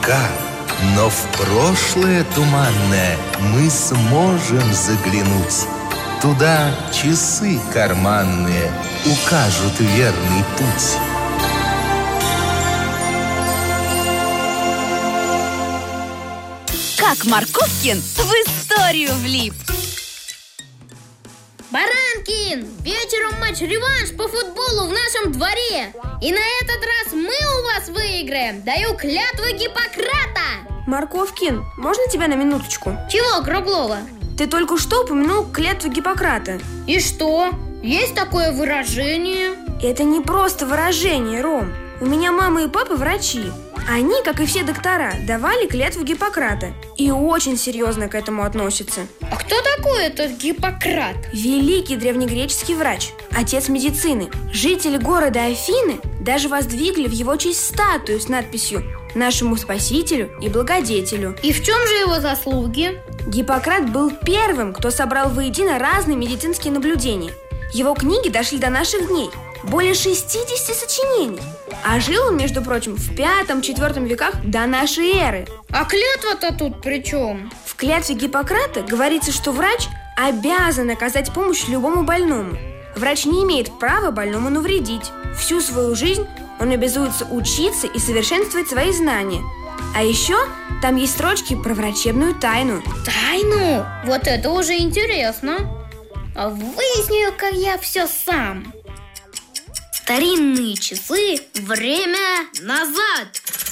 пока. Но в прошлое туманное мы сможем заглянуть. Туда часы карманные укажут верный путь. Как Марковкин в историю влип. Баранкин, вечером матч-реванш по футболу в нашем дворе. И на этот раз мы у вас выиграем. Даю клятву Гиппократа. Марковкин, можно тебя на минуточку? Чего, Круглова? Ты только что упомянул клятву Гиппократа. И что? Есть такое выражение? Это не просто выражение, Ром. У меня мама и папа врачи. Они, как и все доктора, давали клятву Гиппократа и очень серьезно к этому относятся. А кто такой этот Гиппократ? Великий древнегреческий врач, отец медицины. Жители города Афины даже воздвигли в его честь статую с надписью «Нашему спасителю и благодетелю». И в чем же его заслуги? Гиппократ был первым, кто собрал воедино разные медицинские наблюдения. Его книги дошли до наших дней. Более 60 сочинений. А жил он, между прочим, в 5-4 веках до нашей эры. А клятва-то тут при чем? В клятве Гиппократа говорится, что врач обязан оказать помощь любому больному. Врач не имеет права больному навредить. Всю свою жизнь он обязуется учиться и совершенствовать свои знания. А еще там есть строчки про врачебную тайну. Тайну? Вот это уже интересно. А выясню-ка я все сам. Старинные часы, время назад.